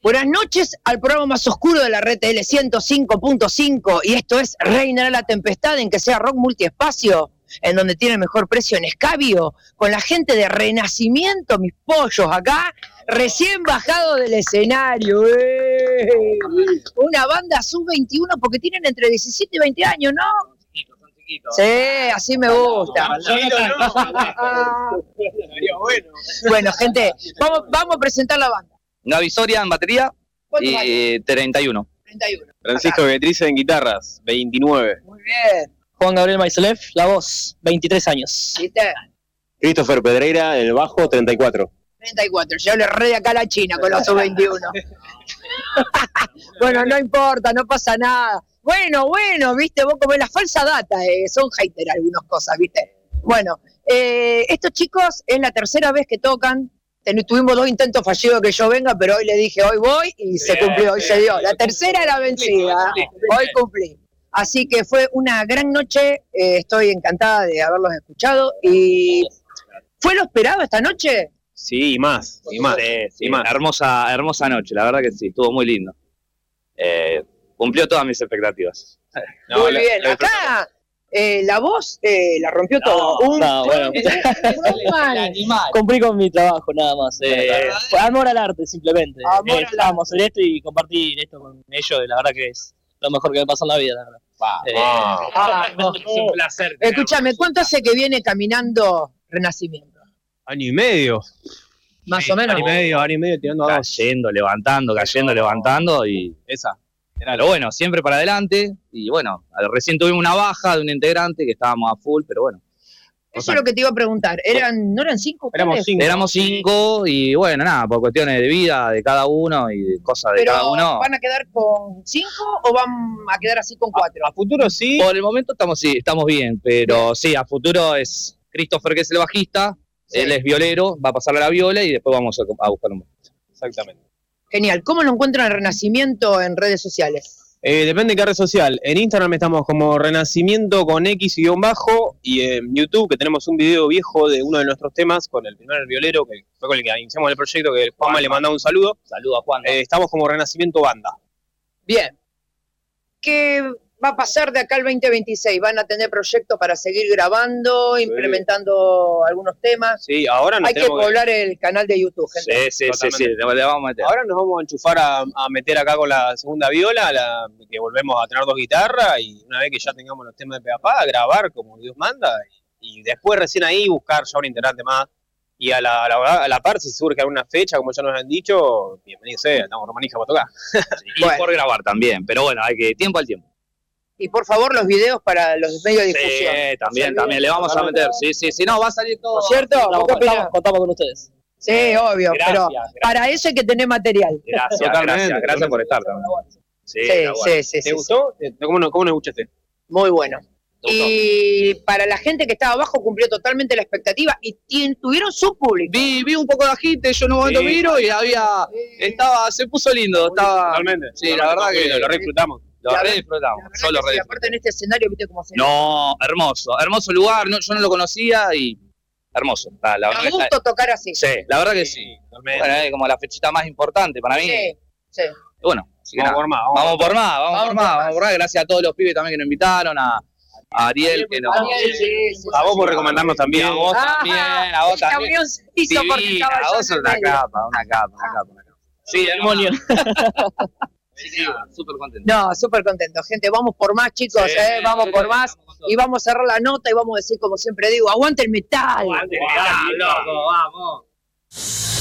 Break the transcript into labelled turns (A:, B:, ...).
A: Buenas noches al programa más oscuro de la red TL 105.5 y esto es Reinará la Tempestad en que sea rock multiespacio, en donde tiene el mejor precio en escabio, con la gente de Renacimiento, mis pollos acá, recién bajado del escenario. Una banda sub-21 porque tienen entre 17 y 20 años, ¿no? Sí, así me gusta. Bueno, gente, vamos a presentar la banda.
B: Gaby Soria en batería y 31.
C: Francisco Beatriz en guitarras, 29.
A: Muy bien.
D: Juan Gabriel Maiselev, la voz, 23 años.
A: ¿Viste?
C: Christopher Pedreira en el bajo, 34.
A: 34. Yo le re de acá a la China con los sub-21. Bueno, no importa, no pasa nada. Bueno, viste, vos como la falsa data, son hater algunas cosas, viste. Bueno, estos chicos es la tercera vez que tocan. Tuvimos 2 intentos fallidos que yo venga, pero hoy le dije, hoy voy, y se cumplió, hoy se dio. La tercera era vencida, hoy cumplí. Así que fue una gran noche, estoy encantada de haberlos escuchado. ¿Y fue lo esperado esta noche?
C: Sí, y más.
B: Sí, más. Hermosa noche, la verdad que sí, estuvo muy lindo. Cumplió todas mis expectativas.
A: Muy bien, acá la voz la rompió todo.
D: Bueno. Cumplí con mi trabajo, nada más. Amor al arte, simplemente. Estábamos en esto y compartir esto con ellos, la verdad que es lo mejor que me pasó en la vida, la verdad.
C: Es un placer.
A: Escúchame, ¿cuánto hace que viene caminando Renacimiento?
C: Año y medio.
A: Más o menos.
C: Año y medio tirando a 2.
B: Cayendo, levantando y
C: Esa.
B: pero bueno, siempre para adelante. Y bueno, recién tuvimos una baja de un integrante que estábamos a full, pero bueno.
A: Eso es lo que te iba a preguntar. ¿No eran 5?
B: Éramos 5 y bueno, nada, por cuestiones de vida de cada uno y de cosas de cada uno.
A: ¿Van a quedar con 5 o van a quedar así con 4?
C: A futuro sí.
B: Por el momento estamos bien, pero sí, a futuro es Christopher, que es el bajista, él es violero, va a pasar a la viola y después vamos a buscar un bajista.
C: Exactamente.
A: Genial. ¿Cómo lo encuentran el Renacimiento en redes sociales?
C: Depende de qué red social. En Instagram estamos como Renacimiento con X y _ y en YouTube, que tenemos un video viejo de uno de nuestros temas con el primer violero, que fue con el que iniciamos el proyecto, que Juanma le mandaba un saludo.
B: Saludo a Juan.
C: Estamos como Renacimiento Banda.
A: Bien. ¿Qué va a pasar de acá al 2026? ¿Van a tener proyectos para seguir grabando, implementando algunos temas?
C: Sí, ahora
A: Hay que poblar el canal de YouTube, gente.
B: Sí, le vamos a meter.
C: Ahora nos vamos a enchufar a meter acá con la segunda viola, que volvemos a tener 2 guitarras, y una vez que ya tengamos los temas de Peapá, a grabar como Dios manda, y después recién ahí buscar ya un integrante más. Y a la par, si surge alguna fecha, como ya nos han dicho, bienvenido sea, estamos romanija para tocar.
B: Y bueno, por grabar también, pero bueno, hay que tiempo al tiempo.
A: Y por favor, los videos para los medios de difusión.
B: Sí, también le vamos a meter. Sí, no, va a salir todo.
A: ¿Cierto?
D: Contamos con ustedes.
A: Sí, obvio,
B: gracias.
A: Para eso hay que tener material.
B: Gracias por estar también.
A: Sí.
C: ¿Te gustó? ¿Cómo nos escuchaste?
A: Muy bueno. Y para la gente que estaba abajo cumplió totalmente la expectativa y tuvieron su público.
B: Vi un poco de agite, yo en un momento miro y se puso lindo.
C: Totalmente.
B: Sí, la verdad que
C: lo disfrutamos.
B: Lo disfrutamos.
A: Aparte en este escenario, viste cómo se
B: No, hermoso lugar, yo no lo conocía y hermoso. La verdad
A: me gusta tocar así.
B: Sí, la verdad que sí. Bueno, es como la fechita más importante para mí.
A: Sí.
B: Y bueno, vamos por más. Gracias a todos los pibes también que nos invitaron, a Ariel, que nos...
C: A vos por recomendarnos también.
B: A vos también.
A: A vos sos
B: una capa. Sí, demonio. Súper contento.
A: No, súper contento, gente. Vamos por más, chicos, vamos por más. Y vamos a cerrar la nota y vamos a decir, como siempre digo, aguante el metal.
B: Aguante el metal, loco, vamos.